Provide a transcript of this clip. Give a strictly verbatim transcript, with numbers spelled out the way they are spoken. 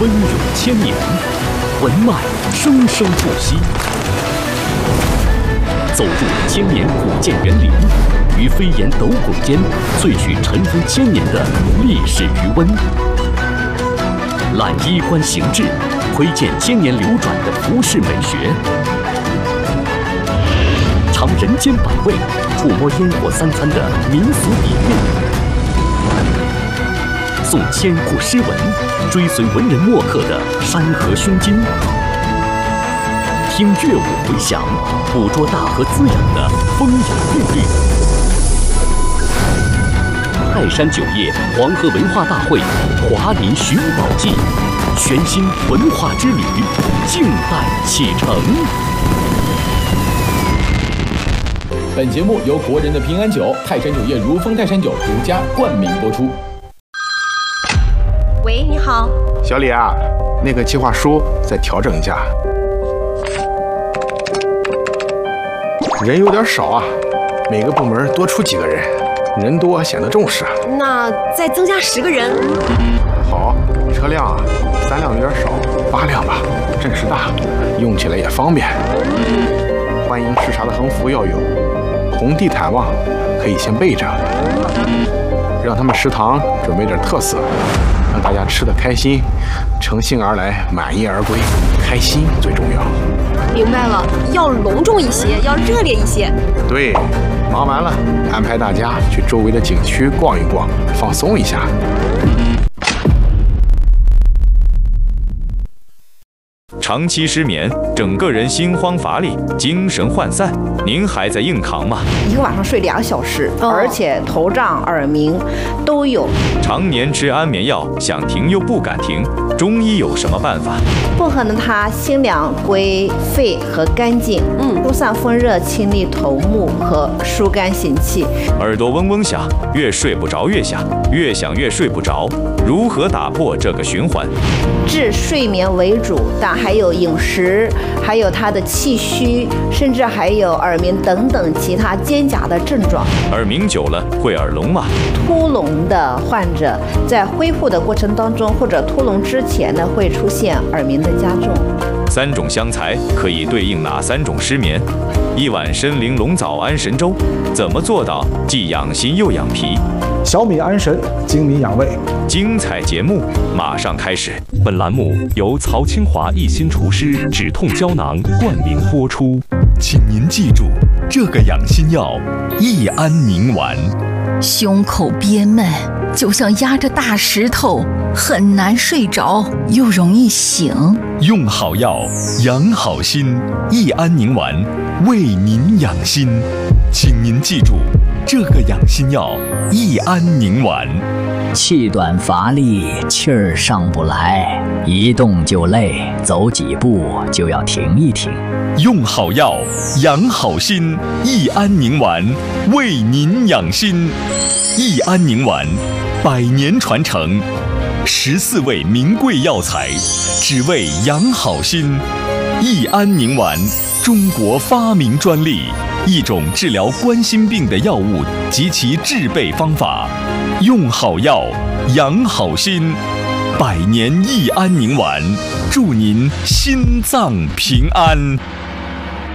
温永千年，文脉生生不息。走入千年古建园林，于飞檐斗拱间萃取尘封千年的历史余温。揽衣冠形制，窥见千年流转的服饰美学。尝人间百味，触摸烟火三餐的民俗底蕴。诵千古诗文，追随文人墨客的山河熏金。听乐舞回响，捕捉大河滋养的风雅韵律。泰山酒业黄河文化大会华林寻宝记，全新文化之旅静待启程。 本节目由国人的平安酒泰山酒业如风泰山酒独家冠名播出。 喂，你好， 小李啊，那个计划书再调整一下。人有点少啊，每个部门多出几个人，人多显得重视。 那再增加十个人。 好，车辆啊，三辆有点少，八辆吧，阵势大，用起来也方便。欢迎视察的横幅要有，红地毯嘛，可以先备着。让他们食堂准备点特色，让大家吃得开心，乘兴而来，满意而归，开心最重要。 明白了，要隆重一些，要热烈一些。 对，忙完了，安排大家去周围的景区逛一逛，放松一下。 长期失眠，整个人心慌乏力，精神涣散，您还在硬扛吗？ 一个晚上睡两小时， 哦、 而且头胀、耳鸣都有。 常年吃安眠药，想停又不敢停，中医有什么办法？ 薄荷呢，它清凉归肺和肝经，嗯，疏散风热，清利头目和疏肝行气。 耳朵嗡嗡响，越睡不着越响，越想越睡不着，如何打破这个循环？ 治睡眠为主，但还有饮食，还有他的气虚，甚至还有耳鸣等等其他肩胛的症状。 耳鸣久了会耳聋吗？ 突聋的患者在恢复的过程当中，或者突聋之前呢，会出现耳鸣的加重。 三种香材可以对应哪三种失眠？一碗参苓龙枣安神粥，怎么做到既养心又养脾？ 小米安神，精明养胃。 精彩节目马上开始。 本栏目由曹清华一心厨师止痛胶囊冠名播出。 请您记住，这个养心药益安宁丸。 胸口憋闷，就像压着大石头，很难睡着，又容易醒。 用好药，养好心，益安宁丸为您养心。请您记住，这个养心药益安宁丸。 气短乏力，气儿上不来，一动就累，走几步就要停一停。 用好药，养好心，益安宁丸为您养心。益安宁丸，百年传承，十四味名贵药材，只为养好心。益安宁丸，中国发明专利，一种治疗冠心病的药物及其制备方法。用好药，养好心，百年益安宁丸，祝您心脏平安。